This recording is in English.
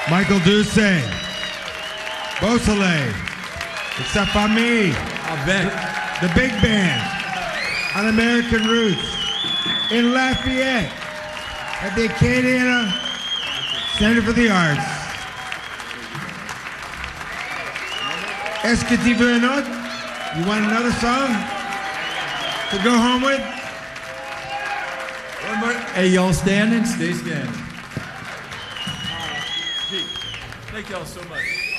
Michael Duce, Beausoleil, It's Famille, I bet. the big band on American Roots in Lafayette at the Acadiana Center for the Arts. Est-ce que tu veux un autre? You want another song to go home with? One more. Hey, y'all standing? Stay standing. Thank y'all so much.